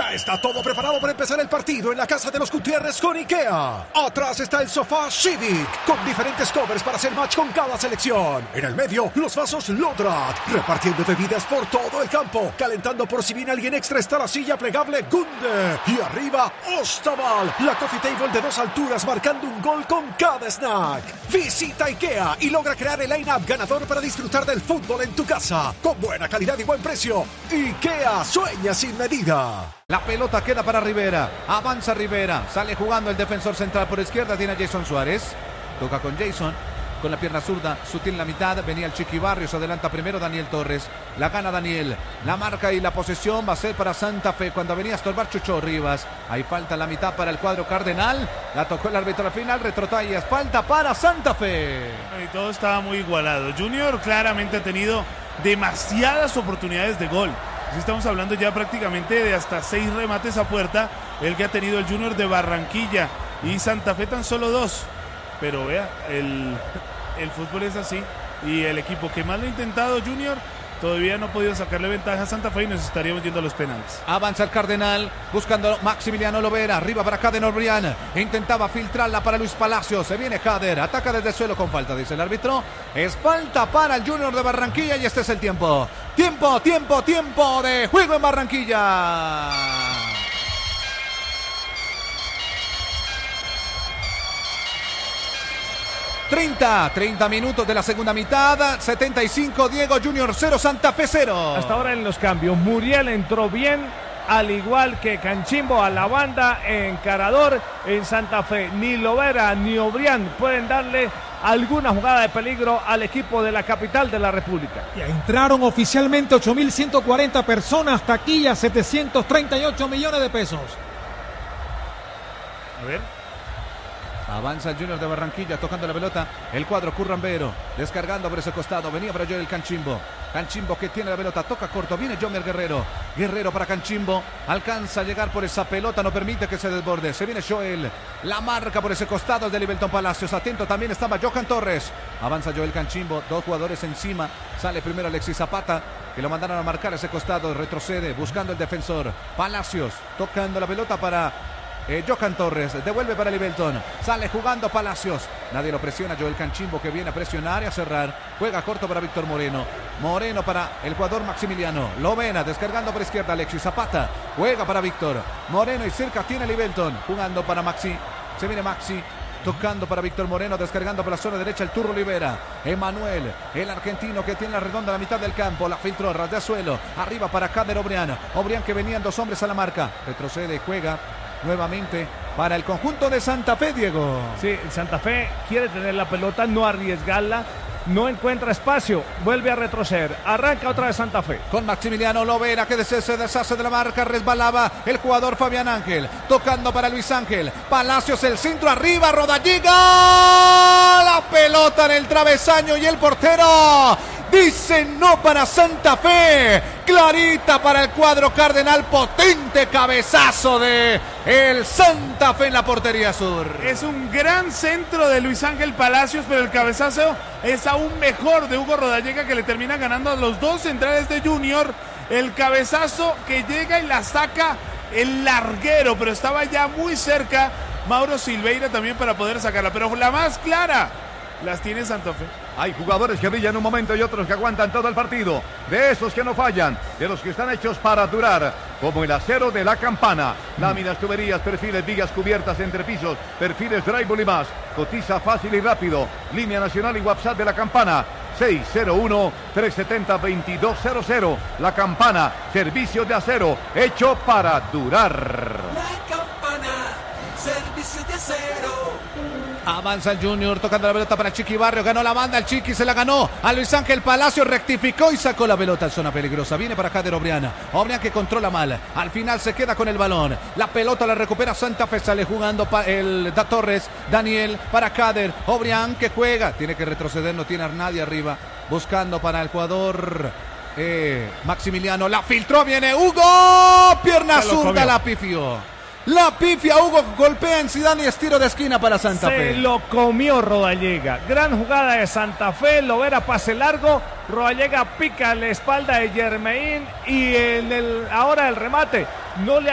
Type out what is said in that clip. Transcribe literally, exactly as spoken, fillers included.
Ya está todo preparado para empezar el partido en la casa de los Gutiérrez con IKEA. Atrás está el sofá Civic, con diferentes covers para hacer match con cada selección. En el medio, los vasos Lodrat, repartiendo bebidas por todo el campo. Calentando por si viene alguien extra está la silla plegable Gunde. Y arriba, Ostaval, la coffee table de dos alturas marcando un gol con cada snack. Visita IKEA y logra crear el line-up ganador para disfrutar del fútbol en tu casa. Con buena calidad y buen precio. IKEA, sueña sin medida. La pelota queda para Rivera, avanza Rivera, sale jugando el defensor central por izquierda, tiene a Jason Suárez, toca con Jason, con la pierna zurda, sutil en la mitad, venía el Chiqui Barrios, adelanta primero Daniel Torres, la gana Daniel, la marca y la posesión va a ser para Santa Fe, cuando venía a estorbar Chucho Rivas, hay falta en la mitad para el cuadro cardenal, la tocó el árbitro al final, retrotallas, falta para Santa Fe. Y todo estaba muy igualado, Junior claramente ha tenido demasiadas oportunidades de gol. Así estamos hablando ya prácticamente de hasta seis remates a puerta, el que ha tenido el Junior de Barranquilla, y Santa Fe tan solo dos. Pero vea, el, el fútbol es así, y el equipo que más lo ha intentado, Junior, todavía no ha podido sacarle ventaja a Santa Fe y nos estaría metiendo a los penales. Avanza el Cardenal, buscando Maximiliano Lovera, arriba para Kader Obrián, intentaba filtrarla para Luis Palacios, se viene Kader, ataca desde el suelo con falta, dice el árbitro, es falta para el Junior de Barranquilla y este es el tiempo, tiempo, tiempo, tiempo de juego en Barranquilla. treinta, treinta minutos de la segunda mitad, setenta y cinco Diego Junior cero, Santa Fe cero. Hasta ahora en los cambios, Muriel entró bien, al igual que Canchimbo a la banda, encarador en Santa Fe. Ni Lovera ni Obrián pueden darle alguna jugada de peligro al equipo de la capital de la República. Ya entraron oficialmente ocho mil ciento cuarenta personas, taquilla setecientos treinta y ocho millones de pesos. A ver. Avanza el Junior de Barranquilla tocando la pelota, el cuadro Currambero, descargando por ese costado, venía para Joel Canchimbo, Canchimbo que tiene la pelota, toca corto, viene Jomer Guerrero, Guerrero para Canchimbo, alcanza a llegar por esa pelota, no permite que se desborde, se viene Joel, la marca por ese costado de Livelton Palacios, atento también estaba Johan Torres, avanza Joel Canchimbo, dos jugadores encima, sale primero Alexis Zapata, que lo mandaron a marcar ese costado, retrocede, buscando el defensor, Palacios, tocando la pelota para Eh, Johan Torres, devuelve para Livelton, sale jugando Palacios, nadie lo presiona, Joel Canchimbo que viene a presionar y a cerrar, juega corto para Víctor Moreno, Moreno para el jugador Maximiliano, Lovena descargando por izquierda, Alexis Zapata, juega para Víctor, Moreno y cerca tiene Livelton, jugando para Maxi, se viene Maxi, tocando para Víctor Moreno, descargando por la zona derecha el Turro Olivera, Emanuel, el argentino que tiene la redonda a la mitad del campo, la filtró, ras de suelo, arriba para Kader Obrián, Obrián que venían dos hombres a la marca, retrocede y juega nuevamente para el conjunto de Santa Fe, Diego. Sí, Santa Fe quiere tener la pelota, no arriesgarla, no encuentra espacio, vuelve a retroceder, arranca otra vez Santa Fe. Con Maximiliano Lovera que se deshace de la marca, resbalaba el jugador Fabián Ángel, tocando para Luis Ángel, Palacios el centro arriba, Rodallega, la pelota en el travesaño y el portero dice no para Santa Fe, clarita para el cuadro cardenal, potente cabezazo de el Santa Fe en la portería sur. Es un gran centro de Luis Ángel Palacios, pero el cabezazo es aún mejor de Hugo Rodallega, que le termina ganando a los dos centrales de Junior. El cabezazo que llega y la saca el larguero, pero estaba ya muy cerca Mauro Silveira también para poder sacarla, pero la más clara las tiene Santa Fe. Hay jugadores que brillan un momento y otros que aguantan todo el partido. De esos que no fallan, de los que están hechos para durar, como el acero de la Campana. Láminas, tuberías, perfiles, vigas cubiertas, entrepisos, perfiles, drywall y más. Cotiza fácil y rápido. Línea nacional y WhatsApp de la Campana. seis cero uno, tres siete cero, dos dos cero cero. La Campana, servicio de acero, hecho para durar. La Campana, servicio de acero. Avanza el Junior tocando la pelota para Chiqui Barrio, ganó la banda, el Chiqui se la ganó a Luis Ángel Palacio, rectificó y sacó la pelota en zona peligrosa, viene para Kader Obrián, Obrián que controla mal, al final se queda con el balón, la pelota la recupera Santa Fe, sale jugando pa el da Torres, Daniel para Kader, Obrián que juega, tiene que retroceder, no tiene a nadie arriba, buscando para el jugador eh, Maximiliano, la filtró, viene Hugo, pierna zurda, la pifió. La pifia, Hugo golpea en Zidane y es tiro de esquina para Santa Se Fe. Se lo comió Rodallega. Gran jugada de Santa Fe. Lovera pase largo. Rodallega pica en la espalda de Germain. Y en el ahora el remate no le